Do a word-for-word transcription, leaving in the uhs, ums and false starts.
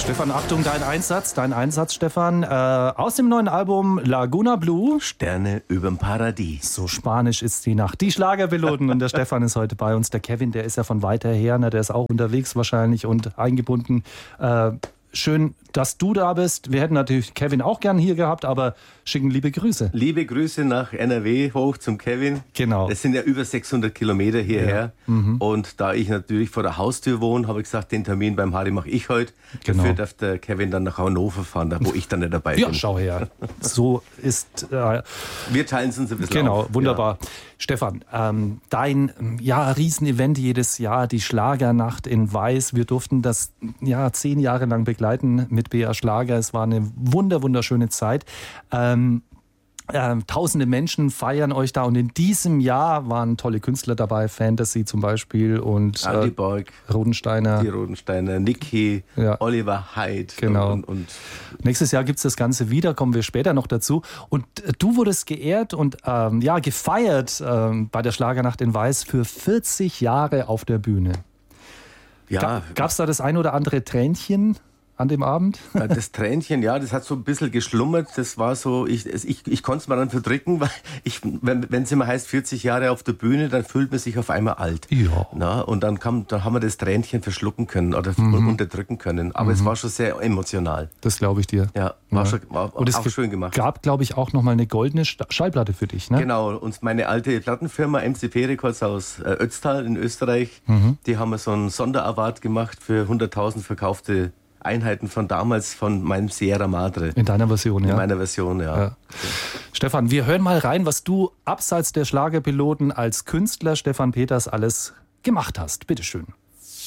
Stefan, Achtung, dein Einsatz, dein Einsatz, Stefan. Äh, aus dem neuen Album Laguna Blue. Sterne überm Paradies. So spanisch ist die Nacht. Die Schlagerpiloten. Und der Stefan ist heute bei uns. Der Kevin, der ist ja von weiter her, ne? Der ist auch unterwegs wahrscheinlich und eingebunden. Äh, schön, dass du da bist. Wir hätten natürlich Kevin auch gern hier gehabt, aber schicken liebe Grüße. Liebe Grüße nach N R W hoch zum Kevin. Genau. Das sind ja über sechshundert Kilometer hierher. Ja. Mhm. Und da ich natürlich vor der Haustür wohne, habe ich gesagt, den Termin beim Harry mache ich heute. Genau. Dafür darf der Kevin dann nach Hannover fahren, da wo ich dann nicht dabei ja, bin. Ja, schau her. So ist... Äh, Wir teilen es uns ein bisschen Genau, auf. wunderbar. Ja. Stefan, ähm, dein ja, Riesenevent jedes Jahr, die Schlagernacht in Weiß. Wir durften das ja zehn Jahre lang begleiten mit B R Schlager. Es war eine wunder, wunderschöne Zeit. Ähm, äh, tausende Menschen feiern euch da und in diesem Jahr waren tolle Künstler dabei, Fantasy zum Beispiel und Andi Borg, äh, Rodensteiner. Die Rodensteiner, Niki, ja. Oliver Haidt. Genau. Und, und Nächstes Jahr gibt es das Ganze wieder, kommen wir später noch dazu. Und äh, du wurdest geehrt und ähm, ja, gefeiert ähm, bei der Schlagernacht in Weiß für vierzig Jahre auf der Bühne. Ja. Gab es da das ein oder andere Tränchen an dem Abend? Das Tränchen, ja, das hat so ein bisschen geschlummert. Das war so, ich, ich, ich konnte es mir dann verdrücken, weil ich, wenn es immer heißt vierzig Jahre auf der Bühne, dann fühlt man sich auf einmal alt. Ja. Na, und dann, kam, dann haben wir das Tränchen verschlucken können oder mhm. unterdrücken können. Aber mhm. es war schon sehr emotional. Das glaube ich dir. Ja, war, ja. Schon, war und es auch schön gemacht. Es gab, glaube ich, auch nochmal eine goldene Schallplatte für dich, ne? Genau, und meine alte Plattenfirma M C P Records aus Ötztal in Österreich, mhm. die haben so einen Sonderaward gemacht für hunderttausend verkaufte Einheiten von damals von meinem Sierra Madre. In deiner Version, In ja. In meiner Version, ja. ja. Okay. Stefan, wir hören mal rein, was du abseits der Schlagerpiloten als Künstler Stefan Peters alles gemacht hast. Bitteschön.